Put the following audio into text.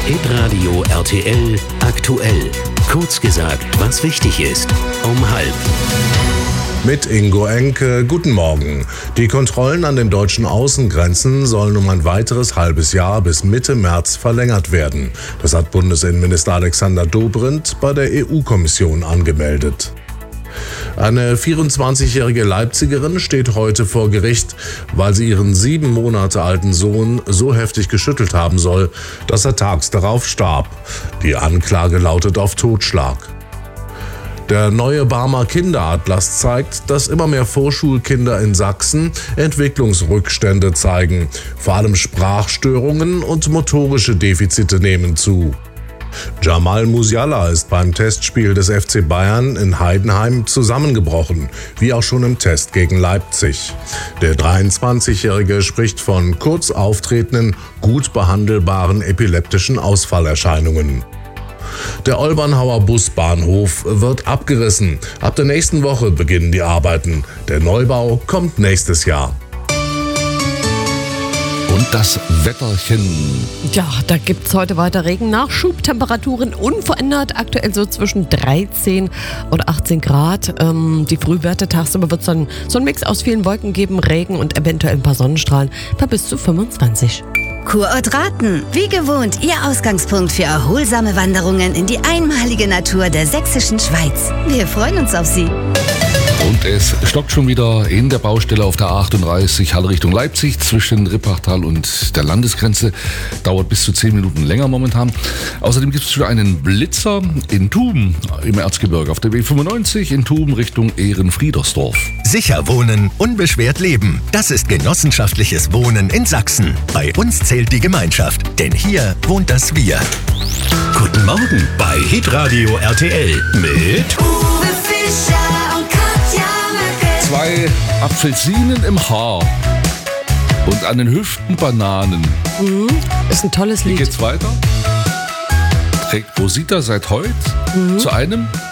Hitradio RTL aktuell. Kurz gesagt, was wichtig ist. Um 12:30. Mit Ingo Enke, guten Morgen. Die Kontrollen an den deutschen Außengrenzen sollen um ein weiteres halbes Jahr bis Mitte März verlängert werden. Das hat Bundesinnenminister Alexander Dobrindt bei der EU-Kommission angemeldet. Eine 24-jährige Leipzigerin steht heute vor Gericht, weil sie ihren 7 Monate alten Sohn so heftig geschüttelt haben soll, dass er tags darauf starb. Die Anklage lautet auf Totschlag. Der neue Barmer Kinderatlas zeigt, dass immer mehr Vorschulkinder in Sachsen Entwicklungsrückstände zeigen. Vor allem Sprachstörungen und motorische Defizite nehmen zu. Jamal Musiala ist beim Testspiel des FC Bayern in Heidenheim zusammengebrochen, wie auch schon im Test gegen Leipzig. Der 23-Jährige spricht von kurz auftretenden, gut behandelbaren epileptischen Ausfallerscheinungen. Der Olbernhauer Busbahnhof wird abgerissen. Ab der nächsten Woche beginnen die Arbeiten. Der Neubau kommt nächstes Jahr. Und das Wetterchen. Ja, da gibt es heute weiter Regen. Nachschubtemperaturen unverändert. Aktuell so zwischen 13 und 18 Grad. Die Frühwerte tagsüber wird es dann so ein Mix aus vielen Wolken geben, Regen und eventuell ein paar Sonnenstrahlen bei bis zu 25. Kurort Raten, wie gewohnt, Ihr Ausgangspunkt für erholsame Wanderungen in die einmalige Natur der sächsischen Schweiz. Wir freuen uns auf Sie. Und es stockt schon wieder in der Baustelle auf der A38 Halle Richtung Leipzig zwischen Rippachtal und der Landesgrenze. Dauert bis zu 10 Minuten länger momentan. Außerdem gibt es schon einen Blitzer in Tuben im Erzgebirge auf der B95 in Tuben Richtung Ehrenfriedersdorf. Sicher wohnen, unbeschwert leben. Das ist genossenschaftliches Wohnen in Sachsen. Bei uns zählt die Gemeinschaft, denn hier wohnt das Wir. Guten Morgen bei Hitradio RTL mit Uwe Fischer und Katja Möcke. 2 Apfelsinen im Haar und an den Hüften Bananen. Ist ein tolles Wie Lied. geht's weiter? Trägt Rosita seit heute zu einem